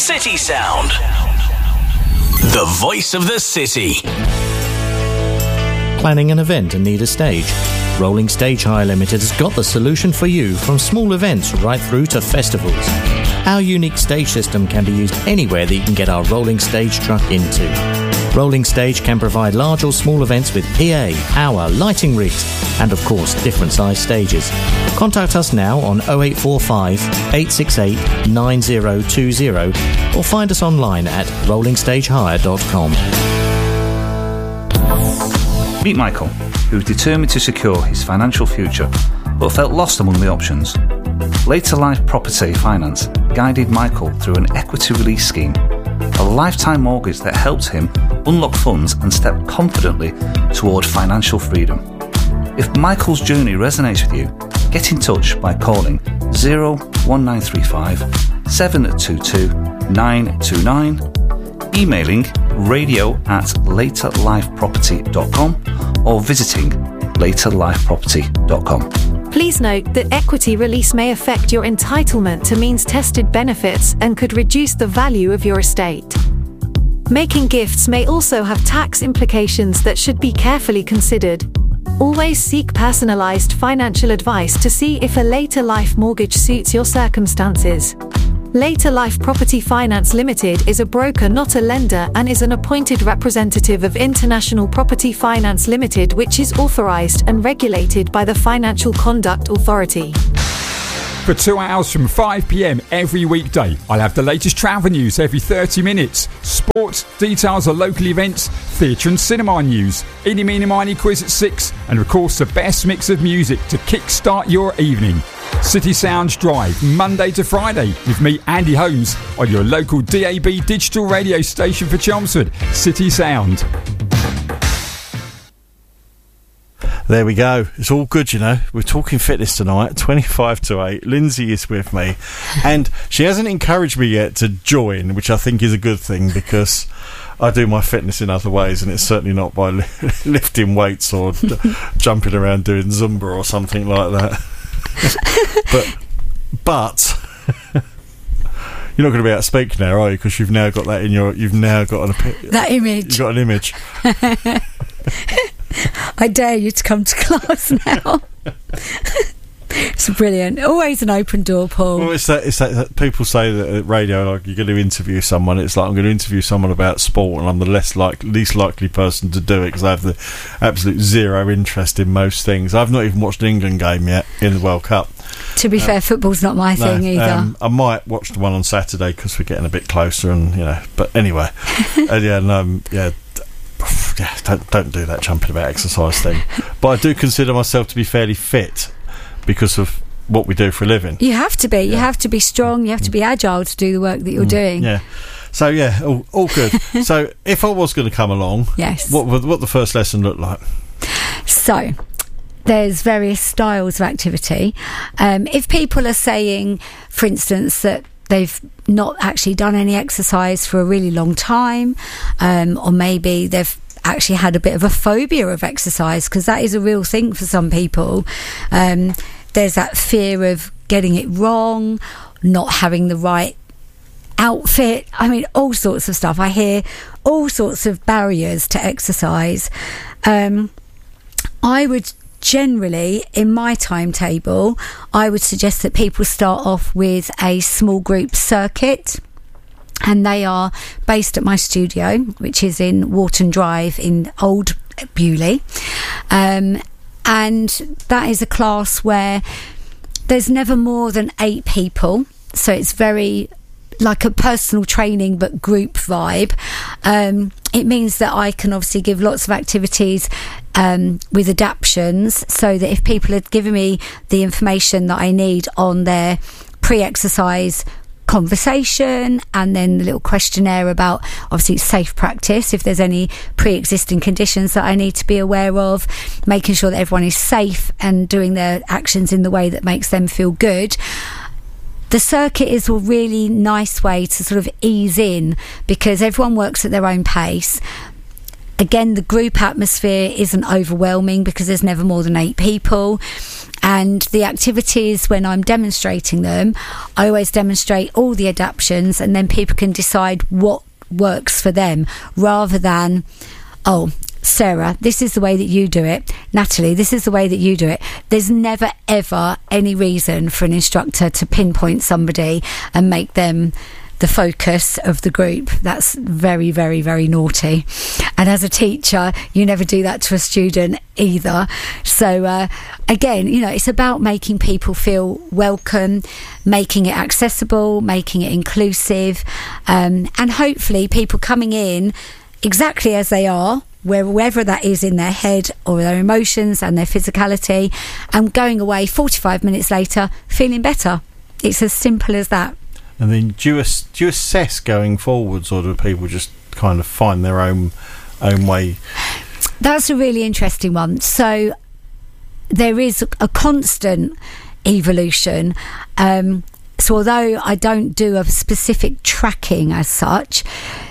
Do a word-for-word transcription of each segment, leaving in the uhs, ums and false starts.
City Sound. The voice of the city. Planning an event and need a stage? Rolling Stage Hire Limited has got the solution for you, from small events right through to festivals. Our unique stage system can be used anywhere that you can get our rolling stage truck into. Rolling Stage can provide large or small events with P A, power, lighting rigs, and of course different size stages. Contact us now on oh eight four five, eight six eight, nine oh two oh or find us online at rolling stage hire dot com. Meet Michael, who was determined to secure his financial future but felt lost among the options. Later Life Property Finance guided Michael through an equity release scheme, a lifetime mortgage that helped him unlock funds and step confidently toward financial freedom. If Michael's journey resonates with you, get in touch by calling oh one nine three five, seven two two, nine two nine, emailing radio at later life property dot com or visiting later life property dot com. Please note that equity release may affect your entitlement to means-tested benefits and could reduce the value of your estate. Making gifts may also have tax implications that should be carefully considered. Always seek personalised financial advice to see if a later life mortgage suits your circumstances. Later Life Property Finance Limited is a broker, not a lender, and is an appointed representative of International Property Finance Limited, which is authorised and regulated by the Financial Conduct Authority. For two hours from five p m every weekday, I'll have the latest travel news every thirty minutes, sports, details of local events, theatre and cinema news, Eeny Meeny Miny quiz at six, and of course the best mix of music to kickstart your evening. City Sounds Drive, Monday to Friday, with me, Andy Holmes, on your local D A B digital radio station for Chelmsford, City Sound. There we go. It's all good, you know. We're talking fitness tonight, twenty-five to eight. Lindsay is with me. And she hasn't encouraged me yet to join, which I think is a good thing, because I do my fitness in other ways, and it's certainly not by li- lifting weights or d- jumping around doing Zumba or something like that. but, but... You're not going to be able to speak now, are you? Because you've now got that in your... You've now got an... That image. You've got an image. I dare you to come to class now. It's brilliant. Always an open door, Paul. Well, it's that, it's that, that people say that at radio, like, you're going to interview someone. It's like, I'm going to interview someone about sport, and I'm the less like, least likely person to do it because I have the absolute zero interest in most things. I've not even watched an England game yet in the World Cup. To be um, fair, football's not my no, thing either. Um, I might watch the one on Saturday because we're getting a bit closer, and you know. But anyway, and yeah, and, um, yeah. Yeah, don't don't do that jumping about exercise thing. But I do consider myself to be fairly fit because of what we do for a living. You have to be. Yeah. You have to be strong. You have to be agile to do the work that you're mm, doing. Yeah. So yeah, all, all good. So if I was going to come along, yes, what would what the first lesson look like? So there's various styles of activity. Um, if people are saying, for instance, that they've not actually done any exercise for a really long time, um, or maybe they've actually had a bit of a phobia of exercise, because that is a real thing for some people. Um, there's that fear of getting it wrong, not having the right outfit. I mean, all sorts of stuff. I hear all sorts of barriers to exercise. Um, I would generally, in my timetable, I would suggest that people start off with a small group circuit, and they are based at my studio, which is in Wharton Drive in Old Bewley, um, and that is a class where there's never more than eight people, so it's very like a personal training but group vibe. Um, it means that I can obviously give lots of activities um, with adaptions, so that if people had given me the information that I need on their pre-exercise conversation, and then the little questionnaire about obviously safe practice, if there's any pre-existing conditions that I need to be aware of, making sure that everyone is safe and doing their actions in the way that makes them feel good. The circuit is a really nice way to sort of ease in, because everyone works at their own pace. again, the group atmosphere isn't overwhelming because there's never more than eight people. And the activities, when I'm demonstrating them, I always demonstrate all the adaptions, and then people can decide what works for them, rather than, oh, Sarah, this is the way that you do it. Natalie, this is the way that you do it. There's never, ever any reason for an instructor to pinpoint somebody and make them the focus of the group. That's very, very, very naughty. And as a teacher, you never do that to a student either. So uh, again, you know, it's about making people feel welcome, making it accessible, making it inclusive, um, and hopefully people coming in exactly as they are, wherever that is in their head or their emotions and their physicality, and going away forty-five minutes later feeling better. It's as simple as that. And then do you, ass- do you assess going forwards, or do people just kind of find their own own way? That's a really interesting one. So there is a constant evolution. Um, so although I don't do a specific tracking as such,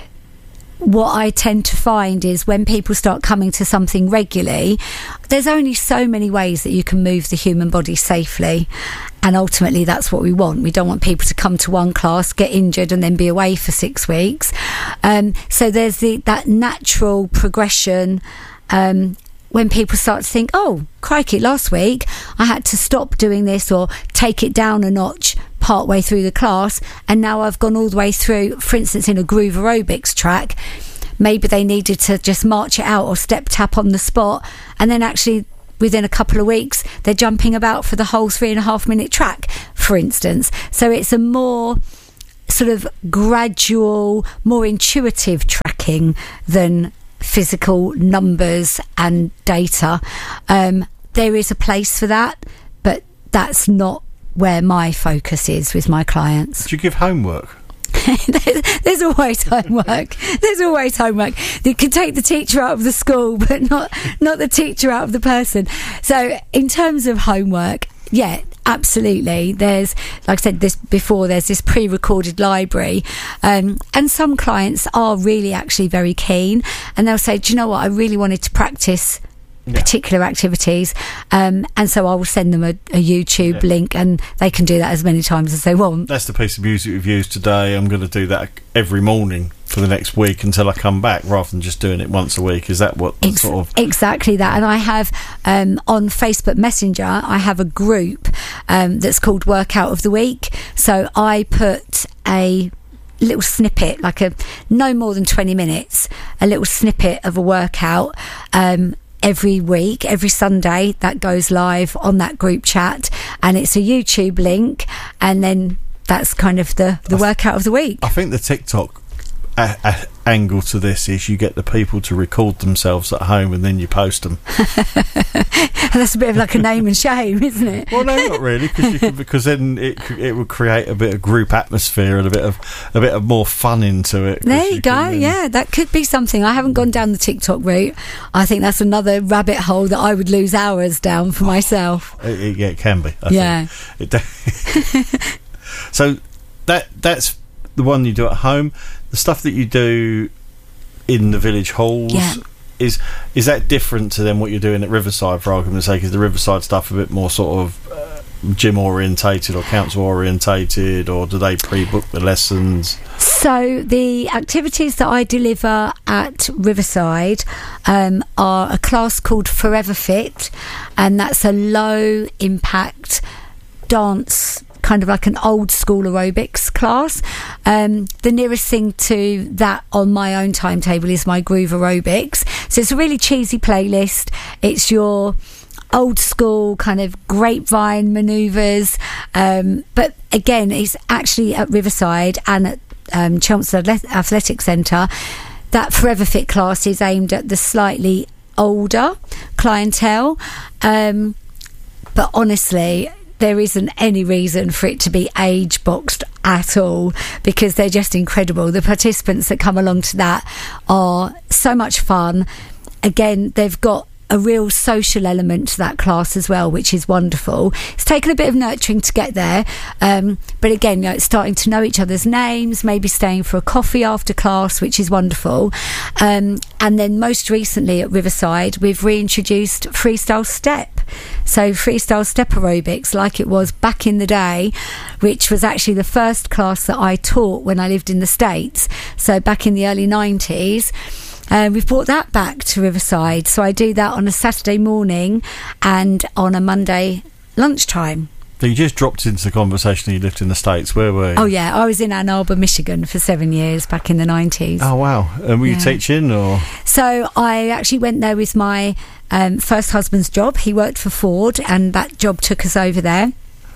what I tend to find is when people start coming to something regularly, there's only so many ways that you can move the human body safely. And ultimately, that's what we want. We don't want people to come to one class, get injured, and then be away for six weeks. Um, so there's the, that natural progression um, when people start to think, oh, crikey, last week I had to stop doing this or take it down a notch part way through the class, and now I've gone all the way through, for instance, in a groove aerobics track. Maybe they needed to just march it out or step tap on the spot, and then actually within a couple of weeks they're jumping about for the whole three and a half minute track, for instance. So it's a more sort of gradual, more intuitive tracking than physical numbers and data. Um, there is a place for that, but that's not where my focus is with my clients. Do you give homework? there's, there's always homework. There's always homework. You can take the teacher out of the school, but not not the teacher out of the person. So in terms of homework, yeah, absolutely. There's, like I said this before, there's this pre-recorded library, um, and some clients are really actually very keen, and they'll say, do you know what, I really wanted to practice Yeah. particular activities, um, and so I will send them a, a YouTube yeah. link, and they can do that as many times as they want. That's the piece of music we've used today. I'm going to do that every morning for the next week until I come back, rather than just doing it once a week. Is that what Ex- sort of exactly that? And I have um, on Facebook Messenger, I have a group um, that's called Workout of the Week. So I put a little snippet, like a no more than twenty minutes, a little snippet of a workout um every week, every Sunday. That goes live on that group chat, and it's a YouTube link, and then that's kind of the, the workout of the week. I think the TikTok a, a angle to this is you get the people to record themselves at home and then you post them. That's a bit of like a name and shame, isn't it? Well, no, not really, because you can, because then it it would create a bit of group atmosphere and a bit of a bit of more fun into it. There you, you go. Then, yeah, that could be something. I haven't gone down the TikTok route. I think that's another rabbit hole that I would lose hours down for myself. It, it, yeah, it can be. I yeah. Think. It, so that that's the one you do at home. The stuff that you do in the village halls, yeah. is is that different to then what you're doing at Riverside, for argument's sake? Is the Riverside stuff a bit more sort of uh, gym orientated or council orientated, or do they pre-book the lessons? So the activities that I deliver at Riverside um, are a class called Forever Fit, and that's a low impact dance, kind of like an old school aerobics class. Um, the nearest thing to that on my own timetable is my groove aerobics. So it's a really cheesy playlist. It's your old school kind of grapevine manoeuvres. Um, but again, it's actually at Riverside and at um, Chelmsford Athletic Centre. That Forever Fit class is aimed at the slightly older clientele. Um, but honestly, there isn't any reason for it to be age boxed at all, because they're just incredible. The participants that come along to that are so much fun. Again, they've got a real social element to that class as well, which is wonderful. It's taken a bit of nurturing to get there, um, but again, you know, it's starting to know each other's names, maybe staying for a coffee after class, which is wonderful. Um, and then most recently at Riverside, we've reintroduced freestyle step. So freestyle step aerobics, like it was back in the day, which was actually the first class that I taught when I lived in the States. So back in the early nineties. Uh, we've brought that back to Riverside. So I do that on a Saturday morning and on a Monday lunchtime. So you just dropped into the conversation that you lived in the States. Where were you? Oh, yeah. I was in Ann Arbor, Michigan for seven years back in the nineties. Oh, wow. And were yeah. you teaching or? So I actually went there with my um, first husband's job. He worked for Ford and that job took us over there.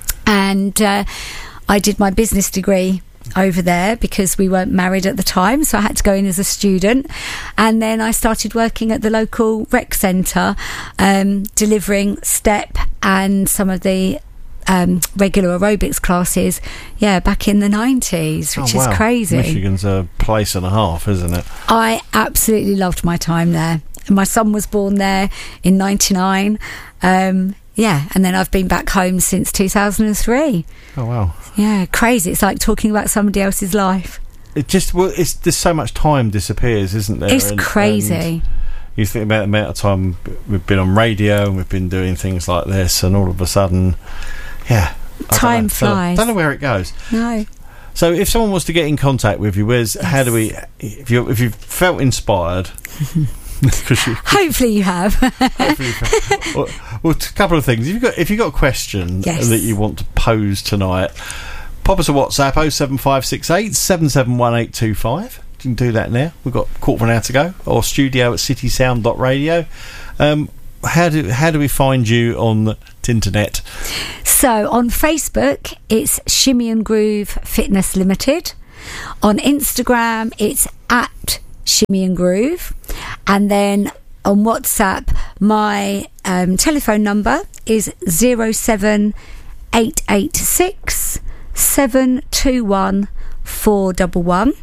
And uh, I did my business degree over there because we weren't married at the time, so I had to go in as a student, and then I started working at the local rec centre, um, delivering step and some of the um, regular aerobics classes, yeah, back in the nineties, which oh, wow. is crazy. Michigan's a place and a half, isn't it? I absolutely loved my time there. My son was born there in ninety-nine. Um, yeah, and then I've been back home since two thousand three. Oh, wow. Yeah, crazy. It's like talking about somebody else's life. It just, well, it's just so much time disappears, isn't there? It's and, crazy. And you think about the amount of time we've been on radio and we've been doing things like this, and all of a sudden, yeah. I Time don't know, flies. I don't know where it goes. No. So if someone wants to get in contact with you, where's, yes. how do we, if you if you've felt inspired... Cause you, hopefully you have. hopefully you have. Well, well, a couple of things. If you've got if you've got a question yes. that you want to pose tonight, pop us a WhatsApp oh seven five six eight seven seven one eight two five. You can do that now. We've got a quarter of an hour to go. Or studio at city sound dot radio. Um, how do how do we find you on the internet? So on Facebook, it's Shimmy and Groove Fitness Limited. On Instagram, it's at Shimmy and Groove, and then on WhatsApp my um, telephone number is zero seven eight eight six seven two one four one one,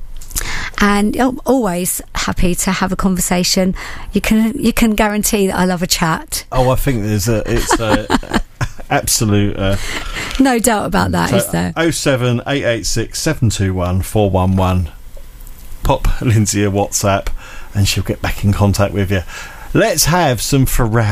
and I'm always happy to have a conversation. You can you can guarantee that I love a chat. Oh, I think there's a it's a absolute uh, no doubt about that, so is there? oh seven eight eight six seven two one four one one. Pop Lindsay a WhatsApp and she'll get back in contact with you. Let's have some Pharrell.